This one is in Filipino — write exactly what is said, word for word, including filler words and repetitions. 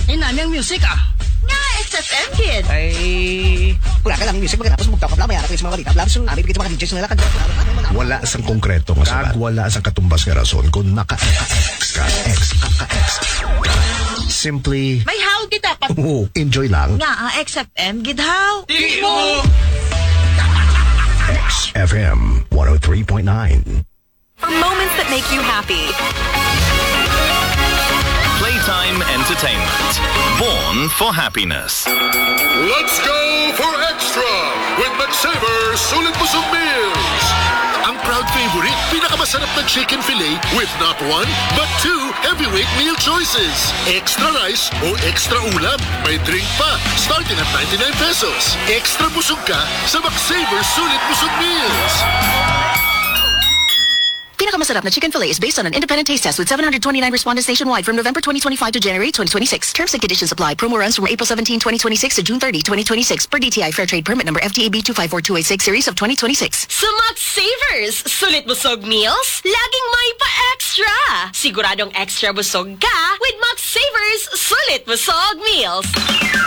Inanyang music ah. Nga, X F M, kid. Ay, wala ka lang yung music magkatapos magkakapla, mayara ko yung mga balita. Blabs yung namin, bigyan mga D Js nila. Wala sang konkreto nga sabat. Kag wala sang katumbas nga rason kung naka-X ka, X, kaka-X. Simply, May how kita pa. oh, enjoy lang. Nga, ah, X F M, gidhaw. Di mo! X F M one oh three point nine. For moments that make you happy. Playtime Entertainment. Born for happiness. Let's go for extra with McSaver Sulit Busog Meals. Ang proud favorite, pinakamasarap na chicken fillet with not one, but two heavyweight meal choices. Extra rice o extra ulam. May drink pa, starting at ninety-nine pesos. Extra busog ka sa McSaver Sulit Busog Meals. Pinakamasarap na chicken fillet is based on an independent taste test with seven hundred twenty-nine respondents nationwide from November twenty twenty-five to January twenty twenty-six. Terms and conditions apply. Promo runs from April seventeenth, twenty twenty-six to June thirtieth, twenty twenty-six per D T I Fair Trade Permit number F T A B two five four two eight six series of twenty twenty-six. Sa McSavers, sulit busog meals, laging may pa-extra. Siguradong extra busog ka with McSavers Sulit Busog Meals.